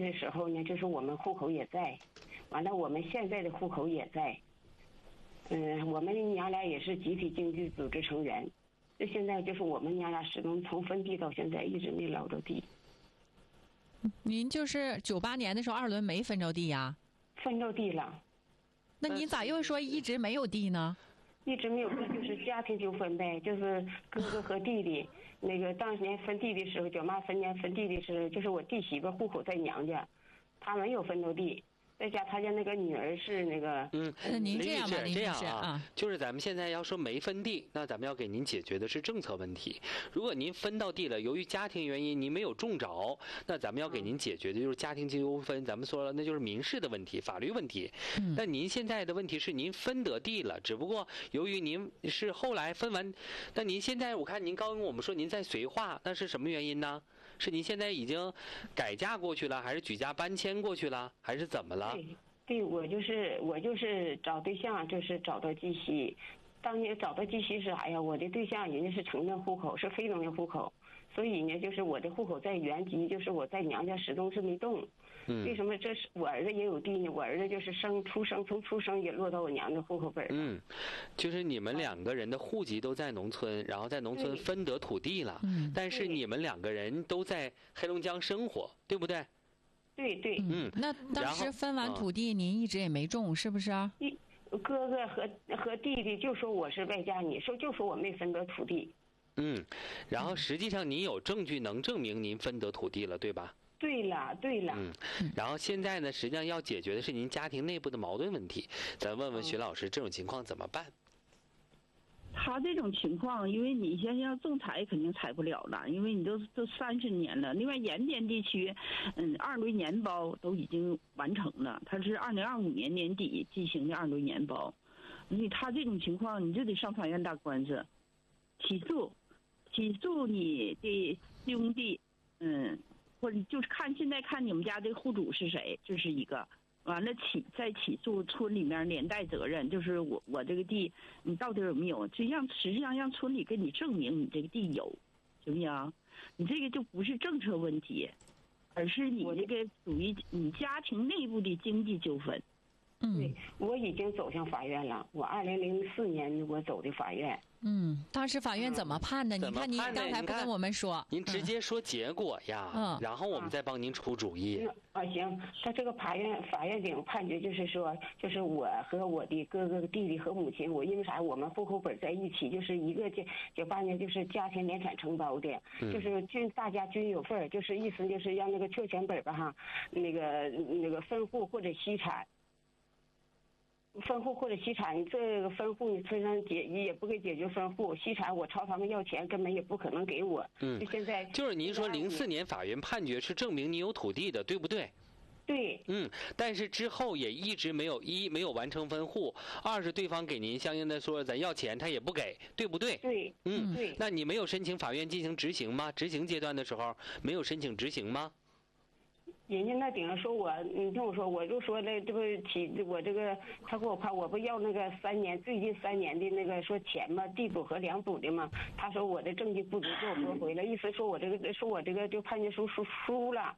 的时候呢，就是我们户口也在，完了我们现在的户口也在。我们娘俩也是集体经济组织成员。这现在就是我们娘俩始终从分地到现在一直没捞着地。 您就是98年的时候2轮没分着地呀？ 分着地了。 那你咋又说一直没有地呢？ 一直没有地，就是家庭纠纷呗，就是哥哥和弟弟那个当年分地的时候，舅妈分地的时候，就是我弟媳妇户口在娘家，他没有分着地。在家，他家那个女儿是那个。 那您这样吧， 这样啊，就是咱们现在要说没分地，那咱们要给您解决的是政策问题。如果您分到地了，由于家庭原因您没有中着，那咱们要给您解决的就是家庭纠纷。咱们说了，那就是民事的问题、法律问题。但您现在的问题是您分得地了，只不过由于您是后来分完，那您现在我看您刚跟我们说您在绥化，那是什么原因呢？是您现在已经改嫁过去了，还是举家搬迁过去了，还是怎么了？ 对，我就是找对象，就是找到鸡西。当年找到鸡西是啥呀？我的对象人家是城镇户口，是非农业户口，所以呢，就是我的户口在原籍，就是我在娘家始终是没动。为什么？这是我儿子也有地呢，我儿子就是从出生也落到我娘家户口本上。 就是你们2个人的户籍都在农村，然后在农村分得土地了，但是你们2个人都在黑龙江生活，对不对？ 对。 那当时分完土地，您一直也没种，是不是啊？ 哥哥和弟弟就说我是外嫁女，就说我没分得土地。 然后实际上您有证据能证明您分得土地了，对吧？ 对了。 然后现在呢，实际上要解决的是您家庭内部的矛盾问题。咱问问徐老师，这种情况怎么办？ 他这种情况，因为你现在要仲裁肯定裁不了了，因为你都30年了。另外，盐田地区，2轮年包都已经完成了，他是2025年年底进行的2轮年包。你他这种情况，你就得上法院打官司，起诉你的兄弟，或者就是现在看你们家这户主是谁，这是一个。完了再起诉村里面连带责任，就是我这个地你到底有没有？实际上让村里给你证明你这个地有，行不行？你这个就不是政策问题，而是你这个属于你家庭内部的经济纠纷。 对，我已经走向法院了。我2004年我走的法院。 当时法院怎么判的？你看您刚才不跟我们说， 您直接说结果呀，然后我们再帮您出主意。 行，他这个法院领判决就是说，就是我和我的哥哥、弟弟和母亲，我因为啥？我们户口本在一起，就是一个98年就是家庭联产承包的，就是大家均有份儿，就是意思就是让那个特权本吧哈，那个分户或者析产。分户或者析产，这个分户你虽然也不给解决分户，析产我朝他们要钱根本也不可能给我。就现在就是您说04年法院判决是证明你有土地的，对不对？ 对。 但是之后也一直没有没有完成分户，2是对方给您相应的说咱要钱他也不给，对不对？ 对。对。 那你没有申请法院进行执行吗？执行阶段的时候没有申请执行吗？ 人家那顶上说你听我说，我就说这不我这个他给我判，我不要那个最近3年的那个说钱嘛，地补和粮补的嘛。他说我的证据不足，给我驳回了，意思说我这个就判决书输了。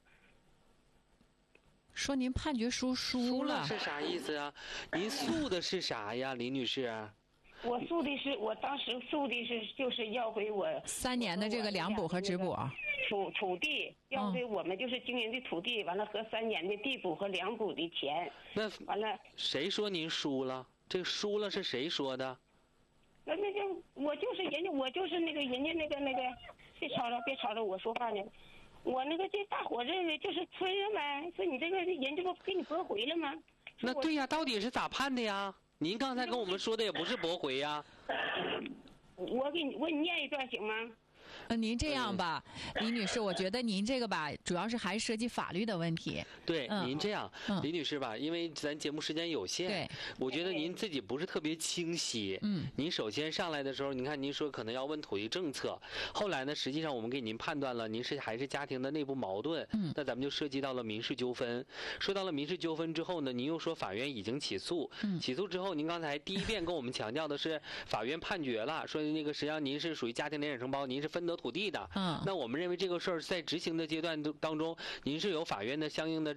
说您判决书输了是啥意思啊？您诉的是啥呀，李女士？ 我当时诉的是就是要回我 3年的这个粮补和直补。 土地要回我们就是经营的土地，完了和3年的地补和粮补的钱。 那完了， 谁说您输了？这个输了是谁说的？ 那就我就是人家，我就是那个人家那个，别吵着我说话呢。我那个这大伙这个就是村人呗，说你这个人这不给你驳回了吗？ 那对呀，到底是咋判的呀？您刚才跟我们说的也不是驳回呀。 我给你念一段行吗？ 您这样吧，李女士，我觉得您这个吧，主要是还涉及法律的问题。 对，您这样，李女士吧，因为咱节目时间有限，我觉得您自己不是特别清晰。您首先上来的时候，您看您说可能要问土地政策，后来呢，实际上我们给您判断了，您还是家庭的内部矛盾。那咱们就涉及到了民事纠纷。说到了民事纠纷之后呢，您又说法院已经起诉，起诉之后，您刚才第一遍跟我们强调的是法院判决了，说那个实际上您是属于家庭联产承包，您是分得土地的。那我们认为这个事儿在执行的阶段当中，您是有法院的相应的